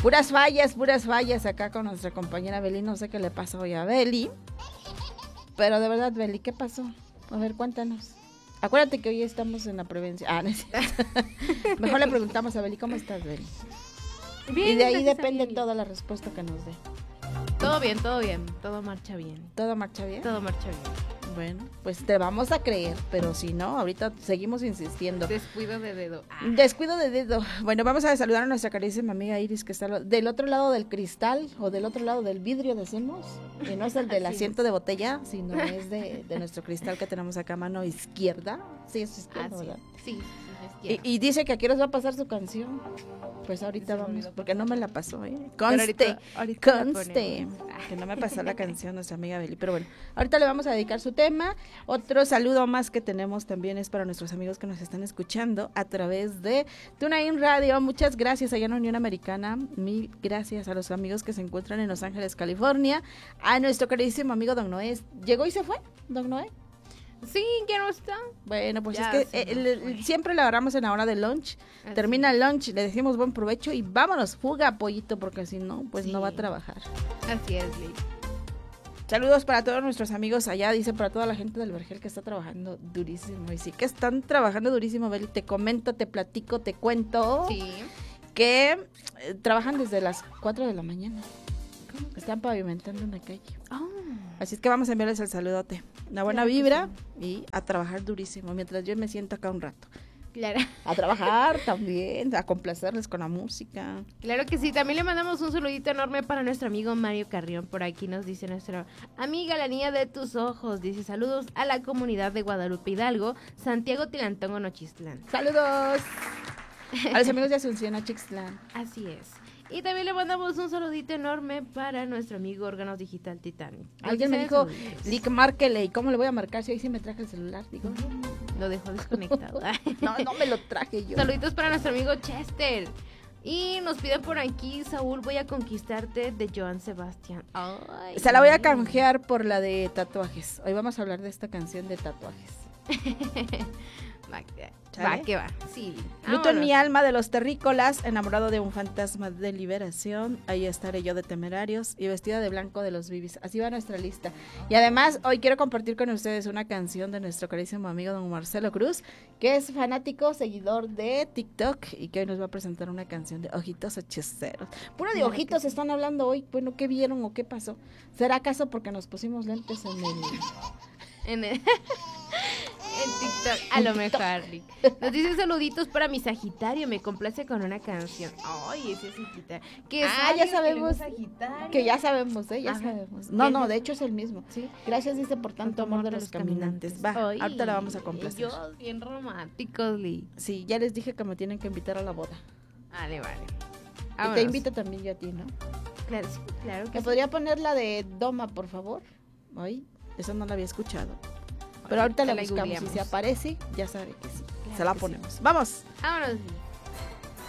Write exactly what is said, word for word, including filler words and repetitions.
Puras fallas, puras fallas acá con nuestra compañera Beli. No sé qué le pasa hoy a Beli. Pero de verdad, Beli, ¿qué pasó? A ver, cuéntanos. Acuérdate que hoy estamos en la prevención. Ah, no es cierto. Mejor le preguntamos a Beli, ¿cómo estás, Beli? Bien, y de ahí gracias, depende Beli. toda la respuesta que nos dé. Todo bien, todo bien, todo marcha bien. ¿Todo marcha bien? Todo marcha bien. Bueno, pues te vamos a creer, pero si no, ahorita seguimos insistiendo. Descuido de dedo. Ah. Descuido de dedo. Bueno, vamos a saludar a nuestra carísima amiga Iris, que está lo- del otro lado del cristal o del otro lado del vidrio, decimos. Y no es el del Así asiento de botella, sino es de, de nuestro cristal que tenemos acá a mano izquierda. Sí, es izquierda, Ah, sí. ¿verdad? Sí, sí, Y, es y dice que aquí nos va a pasar su canción. Pues ahorita Se me vamos, olvidó porque no me la pasó, ¿eh? Pero Conste, ahorita- ahorita la conste, ponemos. que no me pasó la canción nuestra amiga Beli. Pero bueno, ahorita le vamos a dedicar su tema. Otro saludo más que tenemos también es para nuestros amigos que nos están escuchando a través de TuneIn Radio. Muchas gracias allá en la Unión Americana. Mil gracias a los amigos que se encuentran en Los Ángeles, California. A nuestro queridísimo amigo Don Noé. ¿Llegó y se fue, Don Noé? Sí, ya no está. Bueno, pues Ya es que se eh, nos el- fue. siempre le agarramos en la hora del lunch. Así. Termina el lunch, le decimos buen provecho y vámonos, fuga, pollito, porque si no, pues Sí. no va a trabajar. Así es, Lee. Saludos para todos nuestros amigos allá, dice para toda la gente del Vergel que está trabajando durísimo. Y sí que están trabajando durísimo, Beli. Te comento, te platico, te cuento Sí. que eh, trabajan desde las cuatro de la mañana. Están pavimentando una calle. Oh. Así es que vamos a enviarles el saludote. Una buena Claro que vibra y a trabajar durísimo, mientras yo me siento acá un rato. Claro. A trabajar también, a complacerles con la música. Claro que sí, también le mandamos un saludito enorme para nuestro amigo Mario Carrión. Por aquí nos dice nuestra amiga la niña de tus ojos. Dice saludos a la comunidad de Guadalupe Hidalgo, Santiago Tilantongo, Nochistlán. ¡Saludos! A los amigos de Asunción, a Chixtlán. Así es. Y también le mandamos un saludito enorme para nuestro amigo Órganos Digital Titanic. Alguien me dijo, Lick, márquele. ¿Y cómo le voy a marcar si ahí sí me traje el celular? Digo, Lo dejó desconectado. no, no me lo traje yo. Saluditos para nuestro amigo Chester. Y nos piden por aquí, Saúl, voy a conquistarte de Joan Sebastián. Ay, Se la voy a bien. canjear por la de tatuajes. Hoy vamos a hablar de esta canción de tatuajes. Va, que- ¿Sale? va, que va. Sí. Luto en mi vámonos. alma de los terrícolas, enamorado de un fantasma de liberación. Ahí estaré yo de temerarios y vestida de blanco de los bibis. Así va nuestra lista. Y además, hoy quiero compartir con ustedes una canción de nuestro carísimo amigo don Marcelo Cruz, que es fanático, seguidor de TikTok y que hoy nos va a presentar una canción de Ojitos Hechiceros. Puro de Claro que ojitos sí. están hablando hoy. Bueno, ¿qué vieron o qué pasó? ¿Será acaso porque nos pusimos lentes en el... En, el- en TikTok, a lo mejor. Rick. Nos dice saluditos para mi Sagitario, me complace con una canción. Ay, ese es Sagitario. Que Ah, ya sabemos que ya sabemos, ¿eh? Ya Ajá. sabemos. No, ¿Qué no, es? de hecho es el mismo. Sí. Gracias, dice, por tanto amor de los caminantes. Va, Ay, ahorita la vamos a complacer. Ellos bien románticos, Lee. Sí, ya les dije que me tienen que invitar a la boda. Vale, vale. Y Vámonos. te invito también yo a ti, ¿no? Claro, sí, claro que ¿Me sí. podría poner la de Doma, por favor? Ay, esa no la había escuchado. Pero ahorita la la buscamos. Si googleamos. se aparece, ya sabe que sí. Claro Se la que sí. ponemos. ¡Vamos! Vámonos.